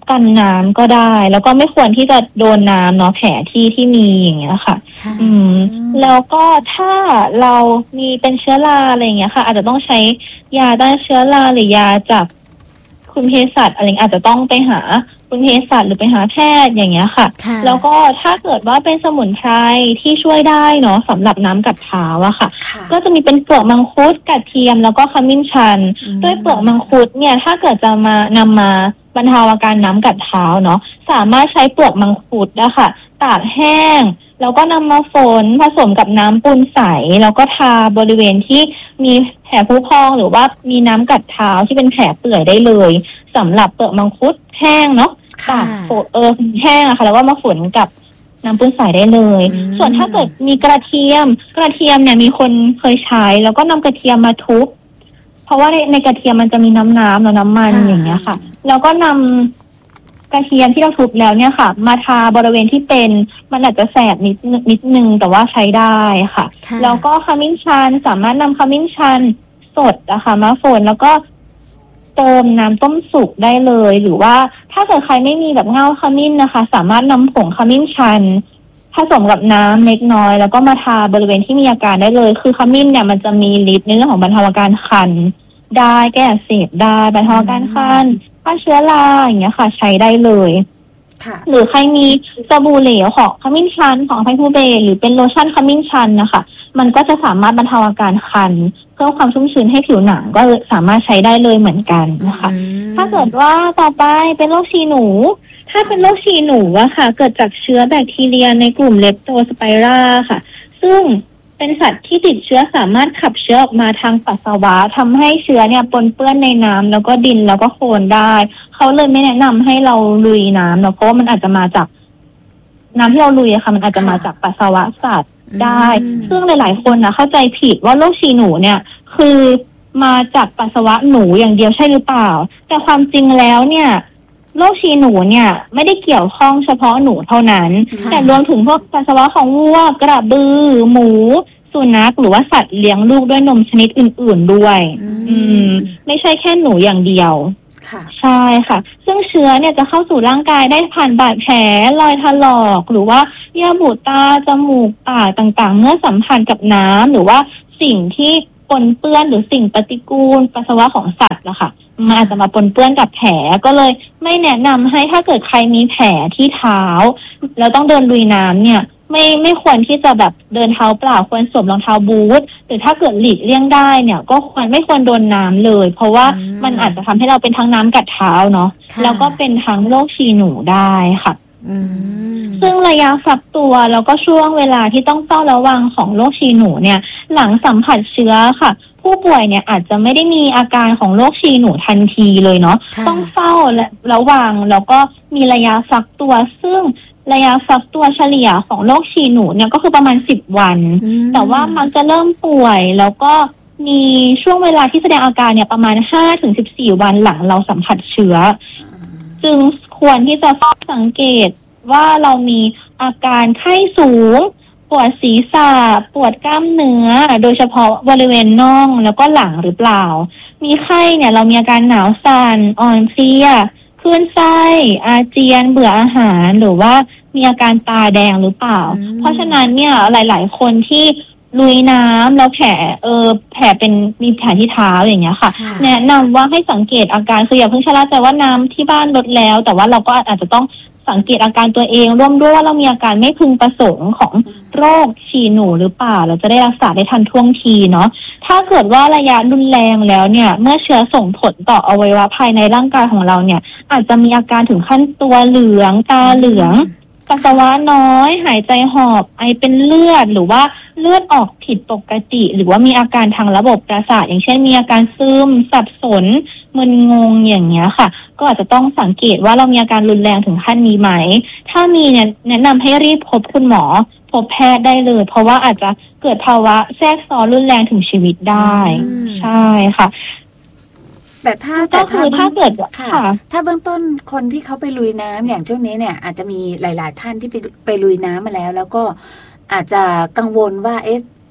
C: กันน้ำก็ได้แล้วก็ไม่ควรที่จะโดนน้ำเนาะแผลที่ที่มีอย่างเงี้ยค่ะอืมแล้วก็ถ้าเรามีเป็นเชื้อราอะไรอย่างเงี้ยค่ะอาจจะต้องใช้ยาต้านเชื้อราหรือยาจากคุณเภสัชอะไรอาจจะต้องไปหาคุณเภสัชหรือไปหาแพทย์อย่างเงี้ยค่ะแล้วก็ถ้าเกิดว่าเป็นสมุนไพรที่ช่วยได้เนาะสำหรับน้ำกัดเท้าอะค่ะก็จะมีเป็นเปลือกมังคุดกระเทียมแล้วก็ขมิ้นชันด้วยเปลือกมังคุดเนี่ยถ้าเกิดจะมานำมาบรรเทาอาการน้ำกัดเท้าเนาะสามารถใช้เปลือกมังคุดนะคะตากแห้งแล้วก็นำมาฝนผสมกับน้ำปูนใสแล้วก็ทาบริเวณที่มีแผลผุพองหรือว่ามีน้ำกัดเท้าที่เป็นแผลเปื่อยได้เลยสำหรับเปลือกมังคุดแห้งเนาะตากเออแห้งอะค่ะแล้วก็มาฝนกับน้ำปูนใสได้เลยส่วนถ้าเกิดมีกระเทียมกระเทียมเนี่ยมีคนเคยใช้แล้วก็นำกระเทียมมาทุบเพราะว่าในในกระเทียมมันจะมีน้ำน้ำแล้วน้ำมันอย่างเงี้ยค่ะแล้วก็นำกระเทียมที่เราทุบแล้วเนี่ยค่ะมาทาบริเวณที่เป็นมันอาจจะแสบนิดนิดนึงแต่ว่าใช้ได้ค่ะแล้วก็ขมิ้นชันสามารถนำขมิ้นชันสดนะคะมาฝนแล้วก็เติมน้ำต้มสุกได้เลยหรือว่าถ้าเกิดใครไม่มีแบบเง่าขมิ้นนะคะสามารถนำผงขมิ้นชันผสมกับน้ำเล็กน้อยแล้วก็มาทาบริเวณที่มีอาการได้เลยคือขมิ้นเนี่ยมันจะมีฤทธิ์ในเรื่องของบรรเทาอาการคันได้แก้อักเสบได้บรรเทาอาการคันฆ่าเชื้อราอย่างเงี้ยค่ะใช้ได้เลยหรือใครมีสบู่เหลวของขมิ้นชันของไพทูเบหรือเป็นโลชั่นขมิ้นชันนะคะมันก็จะสามารถบรรเทาอาการคันเพิ่มความชุ่มชื้นให้ผิวหนังก็สามารถใช้ได้เลยเหมือนกันนะคะถ้าเกิดว่าต่อไปเป็นโรคฉี่หนูถ้าเป็นโรคฉี่หนูอะค่ะเกิดจากเชื้อแบคทีเรียในกลุ่มเลปโตสไปราค่ะซึ่งเป็นสัตว์ที่ติดเชื้อสามารถขับเชื้อออกมาทางปัสสาวะทำให้เชื้อเนี่ยปนเปื้อนในน้ำแล้วก็ดินแล้วก็โคลนได้เขาเลยไม่แนะนำให้เราลุยน้ำเนาะเพราะว่ามันอาจจะมาจากน้ำที่เราลุยอะค่ะมันอาจจะมาจากปัสสาวะสัตว์ได้ซึ่งหลายๆคนนะเข้าใจผิดว่าโรคฉี่หนูเนี่ยคือมาจากปัสสาวะหนูอย่างเดียวใช่หรือเปล่าแต่ความจริงแล้วเนี่ยโรคฉี่หนูเนี่ยไม่ได้เกี่ยวข้องเฉพาะหนูเท่านั้นแต่รวมถึงพวกปัสสาวะของวัวกระบือหมูสุนัขหรือว่าสัตว์เลี้ยงลูกด้วยนมชนิดอื่นๆด้วยอืมไม่ใช่แค่หนูอย่างเดียวใช่ค่ะซึ่งเชื้อเนี่ยจะเข้าสู่ร่างกายได้ผ่านบาดแผลรอยถลอกหรือว่าเยื่อบุตาจมูกปากต่างๆเมื่อสัมผัสกับน้ำหรือว่าสิ่งที่ปนเปื้อนหรือสิ่งปฏิกูลปัสสาวะของสัตว์นะคะมันอาจจะมาปนเปื้อนกับแผลก็เลยไม่แนะนำให้ถ้าเกิดใครมีแผลที่เท้าแล้วต้องเดินลุยน้ำเนี่ยไม่ไม่ควรที่จะแบบเดินเท้าเปล่าควรสวมรองเท้าบูทหรือถ้าเกิดหลีกเลี่ยงได้เนี่ยก็ควรไม่ควรโดนน้ำเลยเพราะว่ามันอาจจะทำให้เราเป็นทั้งน้ำกัดเท้าเนาะแล้วก็เป็นทั้งโรคฉี่หนูได้ค่ะซึ่งระยะฟักตัวแล้วก็ช่วงเวลาที่ต้องเฝ้าระวังของโรคฉี่หนูเนี่ยหลังสัมผัสเชื้อค่ะผู้ป่วยเนี่ยอาจจะไม่ได้มีอาการของโรคฉี่หนูทันทีเลยเนาะต้องเฝ้าและระวังแล้วก็มีระยะฟักตัวซึ่งระยะฟักตัวเฉลี่ยของโรคฉี่หนูเนี่ยก็คือประมาณสิบวันแต่ว่ามักจะเริ่มป่วยแล้วก็มีช่วงเวลาที่แสดงอาการเนี่ยประมาณ ห้าถึงสิบสี่ วันหลังเราสัมผัสเชื้อจึงควรที่จะเฝ้าสังเกตว่าเรามีอาการไข้สูงปวดศีรษะปวดกล้ามเนื้อโดยเฉพาะบริเวณน่องแล้วก็หลังหรือเปล่ามีไข้เนี่ยเรามีอาการหนาวสั่นอ่อนเพลียคลื่นไส้อาเจียนเบื่ออาหารหรือว่ามีอาการตาแดงหรือเปล่าเพราะฉะนั้นเนี่ยหลายๆคนที่ลุยน้ำแล้วแผลเออแผลเป็นมีแผลที่เท้าอย่างเงี้ยค่ะแนะนำว่าให้สังเกตอาการคืออย่าเพิ่งชะล่าใจว่าน้ำที่บ้านลดแล้วแต่ว่าเราก็อาจจะต้องสังเกตอาการตัวเองร่วมด้วยว่าเรามีอาการไม่พึงประสงค์ของโรคฉี่หนูหรือเปล่าเราจะได้รักษาได้ทันท่วงทีเนาะถ้าเกิดว่าระยะรุนแรงแล้วเนี่ยเมื่อเชื้อส่งผลต่ออวัยวะภายในร่างกายของเราเนี่ยอาจจะมีอาการถึงขั้นตัวเหลืองตาเหลืองปัสสาวะน้อยหายใจหอบไอเป็นเลือดหรือว่าเลือดออกผิดปกติหรือว่ามีอาการทางระบบประสาทอย่างเช่นมีอาการซึมสับสนมึนงงอย่างเงี้ยค่ะก็อาจจะต้องสังเกตว่าเรามีอาการรุนแรงถึงขั้นนี้ไหมถ้ามีเนี่ยแนะนำให้รีบพบคุณหมอพบแพทย์ได้เลยเพราะว่าอาจจะเกิดภาวะแทรกซ้อนรุนแรงถึงชีวิตได้ใช่ค่ะ
A: แต่ถ้า
C: ก็คือถ้าเกิด
A: ค่ะถ้าเบื้องต้นคนที่เขาไปลุยน้ำอย่างช่วงนี้เนี่ยอาจจะมีหลายๆท่านที่ไปไปลุยน้ำมาแล้วแล้วก็อาจจะกังวลว่าเอ๊ะ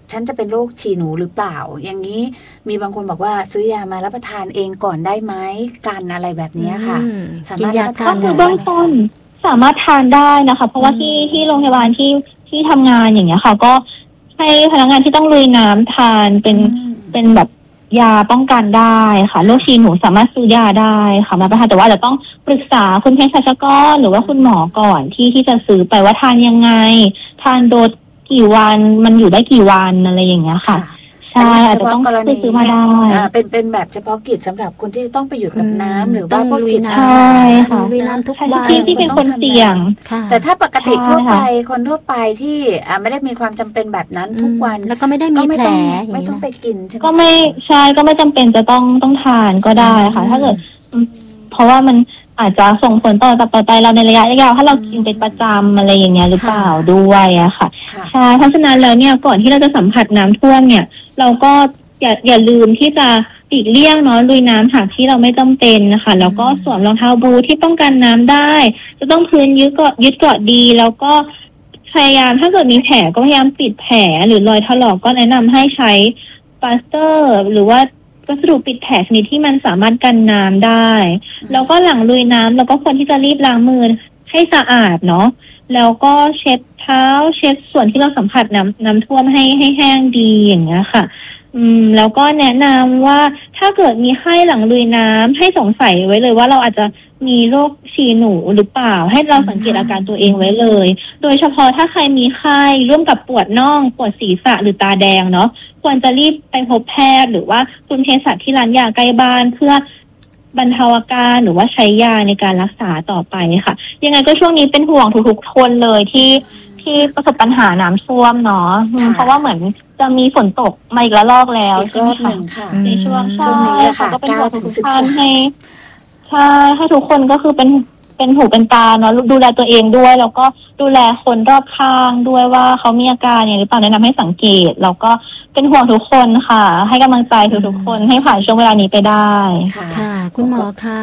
A: ฉันจะเป็นโรคฉี่หนูหรือเปล่าอย่างนี้มีบางคนบอกว่าซื้อยามารับประทานเองก่อนได้ไหมกันอะไรแบบนี้ค่ะสามารถรับประทาน
C: ก็คือเบื้องต้นสามารถทานได้นะคะเพราะว่าที่ที่โรงพยาบาลที่ที่ทำงานอย่างเงี้ยค่ะก็ให้พนักงานที่ต้องลุยน้ำทานเป็นเป็นแบบยาป้องกันได้ค่ะโรคฉี่หนูสามารถซื้อยาได้ค่ะมาประทานแต่ว่าจะต้องปรึกษาคุณเภสัชกรหรือว่าคุณหมอก่อนที่ที่จะซื้อไปว่าทานยังไงทานโดสกี่วันมันอยู่ได้กี่วันอะไรอย่างเงี้ยค่ะใช่อาจจะต้องซื้อมาได้
A: เป็นเป็นแบบเฉพาะกิจสำหรับคนที่ต้องไปอยู่กับน้ำหรือว่าพวกจิตอาสา
B: ลุยน้ำทุกวัน
C: ที่ที่เป็นคนเสี่ยง
A: แต่ถ้าปกติทั่วไปคนทั่วไปที่ไม่ได้มีความจำเป็นแบบนั้นทุกวัน
B: แล้วก็ไม่ได้มีแผล
A: ไม่ต้องไปกินใช่ไหม
C: ก็ไม่ใช่ก็ไม่จำเป็นจะต้องต้องทานก็ได้ค่ะถ้าเกิดเพราะว่ามันอาจจะส่งผลต่อต่อไปเราในระยะยาวถ้าเรากินเป็นประจำอะไรอย่างเงี้ยหรือเปล่าด้วยอะค่ะใช่เพราะฉะนั้นแล้วเนี่ยก่อนที่เราจะสัมผัสน้ำท่วมเนี่ยเราก็อย่าอย่าลืมที่จะหลีกเลี่ยงเนาะลุยน้ำหากที่เราไม่จำเป็นนะคะแล้วก็สวมรองเท้าบูทที่ป้องกันน้ำได้จะต้องพื้นยึดเกาะยึดเกาะดีแล้วก็พยายามถ้าเกิดมีแผลก็พยายามปิดแผลหรือรอยถลอกก็แนะนำให้ใช้ปลาสเตอร์หรือว่าวัสดุปิดแผลชนิดที่มันสามารถกันน้ำได้แล้วก็หลังลุยน้ำเราก็ควรที่จะรีบล้างมือให้สะอาดเนาะแล้วก็เช็ดเท้าเช็ดส่วนที่เราสัมผัสน้ำน้ำท่วมให้ให้แห้งดีอย่างเงี้ยค่ะอืมแล้วก็แนะนำว่าถ้าเกิดมีไข้หลังลุยน้ำให้สงสัยไว้เลยว่าเราอาจจะมีโรคฉี่หนูหรือเปล่าให้เราสังเกตอาการตัวเองไว้เลยโดยเฉพาะถ้าใครมีไข้ร่วมกับปวดน่องปวดศีรษะหรือตาแดงเนาะควรจะรีบไปพบแพทย์หรือว่าคุณเภสัชที่ร้านยาใกล้บ้านเพื่อบรรเทาอาการหรือว่าใช้ยาในการรักษาต่อไปค่ะยังไงก็ช่วงนี้เป็นห่วงทุกๆคนเลยที่ที่ประสบปัญหาน้ำท่วมเนาะเพราะว่าเหมือนจะมีฝนตกมาอีกระลอกแล้ว
A: อีกรอบหนึ่งค่ะ
C: ในช่วง
A: ช่วงนี้ค่ะ
C: ก็เป็นห่วงทุกท่านให้ใช่ให้ทุกคนก็คือเป็นเป็นหูเป็นตาเนาะดูแลตัวเองด้วยแล้วก็ดูแลคนรอบข้างด้วยว่าเขามีอาการอย่างหรือเปล่าแนะนำให้สังเกตแล้วก็เป็นห่วงทุกคนค่ะให้กำลังใจทุกๆคนให้ผ่านช่วงเวลานี้ไปได้
B: ค่ะคุณหมอคะ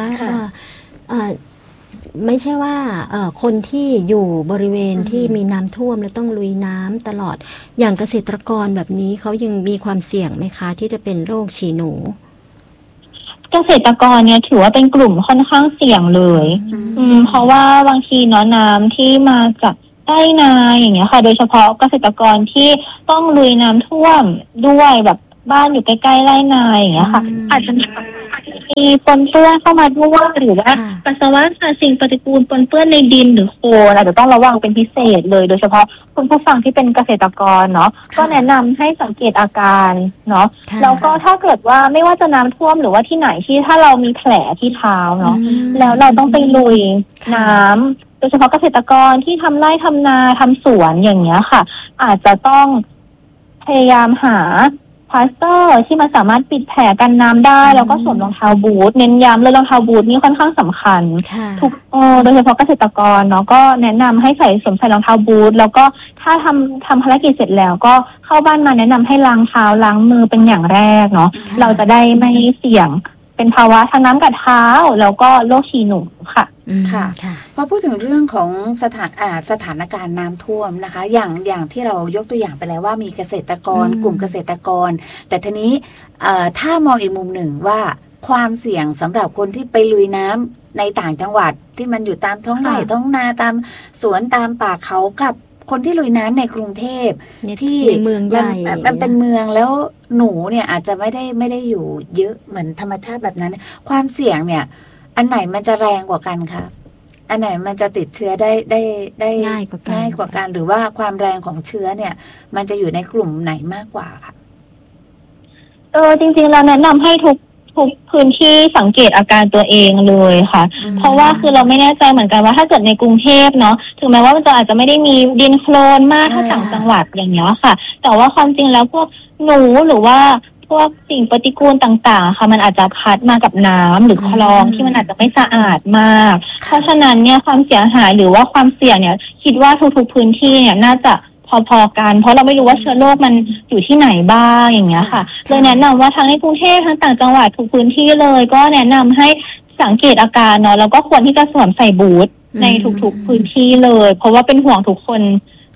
B: ไม่ใช่ว่าคนที่อยู่บริเวณที่มีน้ำท่วมและต้องลุยน้ำตลอดอย่างเกษตรกรแบบนี้เขายังมีความเสี่ยงไหมคะที่จะเป็นโรคฉี่หนู
C: เกษตรกรเนี่ยถือว่าเป็นกลุ่มค่อนข้างเสี่ยงเลยอืมเพราะว่าบางทีเนาะน้ำที่มาจากใต้นาอย่างเงี้ยค่ะโดยเฉพาะเกษตรกรที่ต้องลุยน้ำท่วมด้วยแบบบ้านอยู่ใกล้ๆไร่นาอย่างเงี้ยค่ะอาจจะมีปนเปื้อนเข้ามาด้วยหรือว่าปัสสาวะสิ่งปฏิกูลปนเปื้อนในดินหรือโคลนอาจจะต้องระวังเป็นพิเศษเลยโดยเฉพาะคุณผู้ฟังที่เป็นเกษตรกรเนาะก็แนะนำให้สังเกตอาการเนาะแล้วก็ถ้าเกิดว่าไม่ว่าจะน้ำท่วมหรือว่าที่ไหนที่ถ้าเรามีแผลที่เท้าเนาะแล้วเราต้องไปลุยน้ำโดยเฉพาะเกษตรกรที่ทำไร่ทำนาทำสวนอย่างเงี้ยค่ะอาจจะต้องพยายามหาพลาสเตอร์ที่มันสามารถปิดแผลกันน้ำได้แล้วก็สวมรองเท้าบูทเน้นย้ำเลยรองเท้าบูทนี่ค่อนข้างสำคัญทุกโดยเฉพาะเกษตรกรเนาะก็แนะนำให้ใส่สวมใส่รองเท้าบูทแล้วก็ถ้าทำทำภารกิจเสร็จแล้วก็เข้าบ้านมาแนะนำให้ล้างเท้าล้างมือเป็นอย่างแรกเนาะเราจะได้ไม่เสี่ยงเป็นภาวะทางน้ำกัดเท้าแล้วก็โรคฉี่หนูค่ะ
A: ค่ะพอพูดถึงเรื่องของสถานอ่าสถานการณ์น้ำท่วมนะคะอย่างอย่างที่เรายกตัวอย่างไปแล้วว่ามีเกษตรกรกลุ่มเกษตรกรแต่ทีนี้ถ้ามองอีกมุมหนึ่งว่าความเสี่ยงสำหรับคนที่ไปลุยน้ำในต่างจังหวัดที่มันอยู่ตามท้องไร่ท้องนาตามสวนตามป่าเขากับคนที่ลุยน้ำในกรุงเทพที่
B: เมืองใหญ่
A: มันเป็นเมืองแล้วหนูเนี่ยอาจจะไม่ได้ไม่ได้อยู่เยอะเหมือนธรรมชาติแบบนั้นความเสี่ยงเนี่ยอันไหนมันจะแรงกว่ากันคะอันไหนมันจะติดเชื้อได้ได้ได้
B: ง่ายกว่ากัน
A: ง่ายกว่ากันหรือว่าความแรงของเชื้อเนี่ยมันจะอยู่ในกลุ่มไหนมากกว่าคะ
C: เออจริงๆเราแนะนำให้ทุกทุกพื้นที่สังเกตอาการตัวเองเลยค่ะเพราะว่าคือเราไม่แน่ใจเหมือนกันว่าถ้าเกิดในกรุงเทพเนาะถึงแม้ว่ามันจะอาจจะไม่ได้มีดินโคลนมากเท่าต่างจังหวัดอย่างเงี้ยค่ะแต่ว่าความจริงแล้วพวกหนูหรือว่าพวกสิ่งปฏิกูลต่างๆค่ะมันอาจจะพัดมากับน้ำหรือคลองที่มันอาจจะไม่สะอาดมากเพราะฉะนั้นเนี่ยความเสียหายหรือว่าความเสี่ยงเนี่ยคิดว่าทุกๆพื้นที่เนี่ยน่าจะพอๆกันเพราะเราไม่รู้ว่าเชื้อโรคมันอยู่ที่ไหนบ้างอย่างเงี้ยค่ะเลยแนะนำว่าทั้งในกรุงเทพทั้งต่างจังหวัดทุกพื้นที่เลยก็แนะนำให้สังเกตอาการเนาะแล้วก็ควรที่จะสวมใส่บูทในทุกๆพื้นที่เลยเพราะว่าเป็นห่วงทุกคน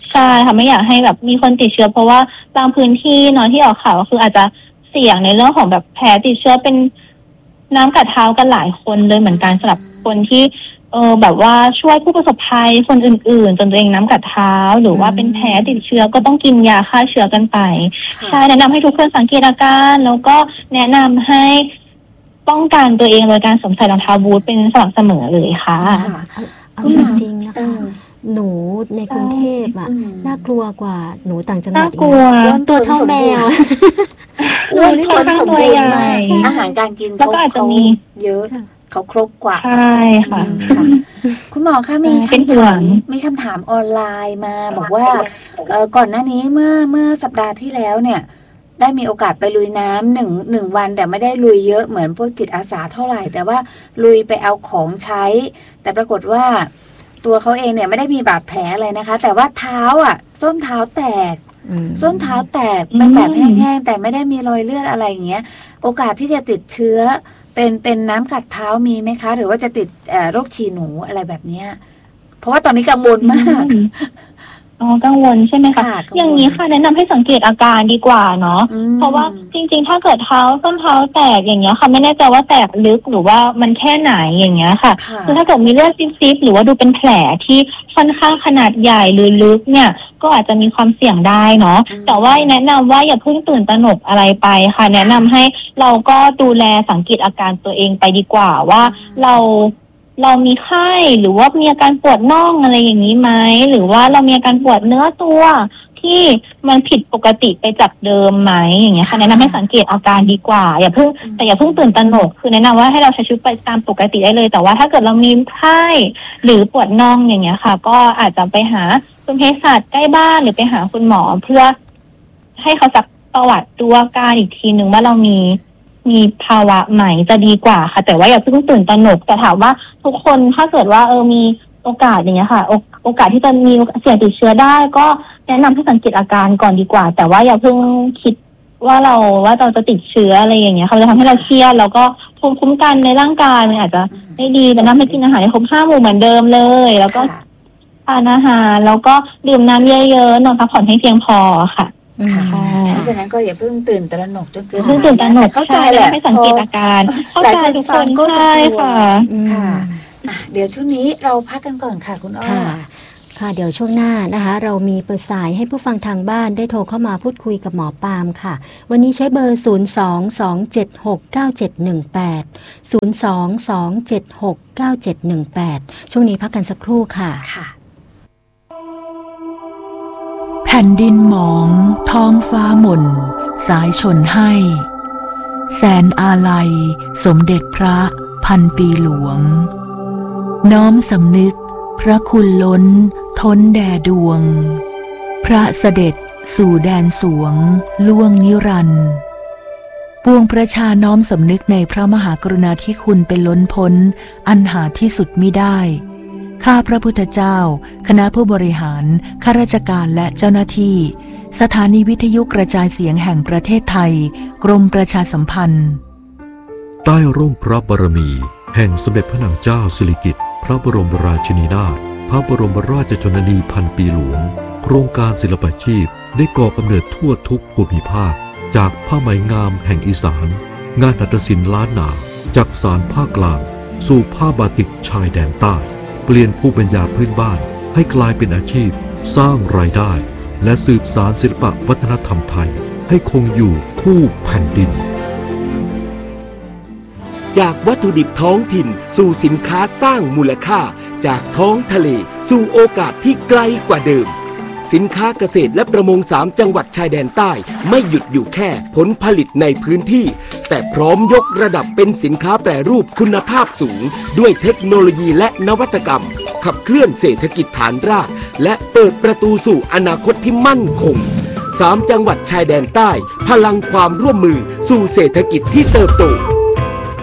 C: ใช่ค่ะไม่อยากให้แบบมีคนติดเชื้อเพราะว่าบางพื้นที่เนาะที่ออกข่าวก็คืออาจจะเสี่ยงในเรื่องของแบบแผลติดเชื้อเป็นน้ำกัดเท้ากันหลายคนเลยเหมือนกันสำหรับคนที่เออแบบว่าช่วยผู้ประสบภัยคนอื่นๆจนตัวเองน้ำกัดเท้าหรือว่าเป็นแผลติดเชื้อก็ต้องกินยาฆ่าเชื้อกันไปใช่แนะนำให้ทุกคนสังเกตอาการแล้วก็แนะนำให้ป้องกันตัวเองโดยการสวมใส่รองเท้าบูทเป็นสม่ำเสมอเลยค่ะ
B: เอาจริงๆนะคะหนูในกรุงเทพอ่ะน่ากลัวกว่าหนูต่างจังหวัดอีกตัวเท่าแมว
A: อ้วนท้องสมบูรณ์มากอาหารการกินเขาเขาเยอะเขาครบกว่า
C: ใช่ค่ะ
A: คุณหมอคะมีคำถามมีคำถามออนไลน์มาบอกว่าเออก่อนหน้านี้เมื่อเมื่อสัปดาห์ที่แล้วเนี่ยได้มีโอกาสไปลุยน้ำหนึ่งหนึ่งวันแต่ไม่ได้ลุยเยอะเหมือนพวกจิตอาสาเท่าไหร่แต่ว่าลุยไปเอาของใช้แต่ปรากฏว่าตัวเขาเองเนี่ยไม่ได้มีบาดแผลอะไรนะคะแต่ว่าเท้าอ่ะส้นเท้าแตกส้นเท้าแตกเป็นแบบแห้งๆแต่ไม่ได้มีรอยเลือดอะไรอย่างเงี้ยโอกาสที่จะติดเชื้อเป็นเป็นน้ำกัดเท้ามีไหมคะหรือว่าจะติดโรคฉี่หนูอะไรแบบเนี้ยเพราะว่าตอนนี้กังวลมาก
C: อ๋อกังวลใช่ไหมคะอย่างนี้ค่ะแนะนำให้สังเกตอาการดีกว่าเนาะเพราะว่าจริงๆถ้าเกิดเท้าส้นเท้าแตกอย่างเงี้ยค่ะไม่แน่ใจว่าแตกลึกหรือว่ามันแค่ไหนอย่างเงี้ยค่ะคือถ้าเกิดมีเลือดซิบๆหรือว่าดูเป็นแผลที่ค่อนข้างขนาดใหญ่หรือลึกเนี่ยก็อาจจะมีความเสี่ยงได้เนาะแต่ว่าแนะนำว่าอย่าเพิ่งตื่นตระหนกอะไรไปค่ะแนะนำให้เราก็ดูแลสังเกตอาการตัวเองไปดีกว่าว่าเราเรามีไข้หรือว่ามีอาการปวดน่องอะไรอย่างนี้ไหมหรือว่าเรามีอาการปวดเนื้อตัวที่มันผิดปกติไปจากเดิมไหมอย่างเงี้ยค่ะแนะนำให้สังเกตอาการดีกว่าอย่าเพิ่งแต่อย่าเพิ่งตื่นตระหนกคือแนะนำว่าให้เราใช้ชีวิตไปตามปกติได้เลยแต่ว่าถ้าเกิดเรามีไข้หรือปวดน่องอย่างเงี้ยค่ะก็อาจจะไปหาคุณเภสัชใกล้บ้านหรือไปหาคุณหมอเพื่อให้เขาซักประวัติดูอาการอีกทีนึงว่าเรามีมีภาวะไหนจะดีกว่าค่ะแต่ว่าอย่าเพิ่งตื่นตระหนกแต่ถามว่าทุกคนถ้าเกิดว่าเออมีโอกาสอย่างเงี้ยค่ะโอกาสที่จะมีเสี่ยงติดเชื้อได้ก็แนะนำให้สังเกตอาการก่อนดีกว่าแต่ว่าอย่าเพิ่งคิดว่าเราว่าเราจะติดเชื้ออะไรอย่างเงี้ยเขาจะทำให้เราเครียดแล้วก็ภูมิคุ้มกันในร่างกายมันอาจจะไม่ดีแต่น้ำให้กินอาหารให้ครบห้าหมู่เหมือนเดิมเลยแล้วก็ทานอาหารแล้วก็ดื่มน้ำเยอะๆนอนพักผ่อนให้เพียงพอค่ะ
A: เพราะฉะนั้นก็อย่าเพิ่งตื่นตระหนกจนเกินไป
C: เพิ่งตื่นตระหนกเข้าใจแหละให้สังเกตอาการเข้าใจทุกคนก็ใช่ค่ะ
A: ค่ะเดี๋ยวช่วงนี้เราพักกันก่อนค่ะคุณอ้อ
B: ค่ะเดี๋ยวช่วงหน้านะคะเรามีเปิดสายให้ผู้ฟังทางบ้านได้โทรเข้ามาพูดคุยกับหมอปาล์มค่ะวันนี้ใช้เบอร์ ศูนย์ สอง สอง เจ็ด หก เก้า เจ็ด หนึ่ง แปด ศูนย์ สอง สอง เจ็ด หก เก้า เจ็ด หนึ่ง แปดช่วงนี้พักกันสักครู่ค่ะ
A: ค่ะ
D: แผ่นดินหมองท้องฟ้าหม่นสายชนให้แสนอาลัยสมเด็จพระพันปีหลวงน้อมสำนึกพระคุณล้นท้นแด่ดวงพระเสด็จสู่แดนสวงล่วงนิรันดร์ปวงประชาน้อมสำนึกในพระมหากรุณาธิคุณเป็นล้นพ้นอันหาที่สุดมิได้ข้าพระพุทธเจ้าคณะผู้บริหารข้าราชการและเจ้าหน้าที่สถานีวิทยุกระจายเสียงแห่งประเทศไทยกรมประชาสัมพันธ์
E: ใต้ร่มพระบารมีแห่งสมเด็จพระนางเจ้าสิริกิติ์พระบรมราชินีนาถพระบรมราชชนนีพันปีหลวงโครงการศิลปาชีพได้ก่อกำเนิดทั่วทุกภูมิภาคจากผ้าไหมงามแห่งอีสานงานหัตถศิลป์ล้านนาจากสารภาคกลางสู่ผ้าบาติกชายแดนใต้เปลี่ยนภูมิปัญญาพื้นบ้านให้กลายเป็นอาชีพสร้างรายได้และสืบสานศิลปวัฒนธรรมไทยให้คงอยู่คู่แผ่นดิน
F: จากวัตถุดิบท้องถิ่นสู่สินค้าสร้างมูลค่าจากท้องทะเลสู่โอกาสที่ไกลกว่าเดิมสินค้าเกษตรและประมงสามจังหวัดชายแดนใต้ไม่หยุดอยู่แค่ผลผลิตในพื้นที่แต่พร้อมยกระดับเป็นสินค้าแปรรูปคุณภาพสูงด้วยเทคโนโลยีและนวัตกรรมขับเคลื่อนเศรษฐกิจฐานรากและเปิดประตูสู่อนาคตที่มั่นคงสามจังหวัดชายแดนใต้พลังความร่วมมือสู่เศรษฐกิจที่เติบโต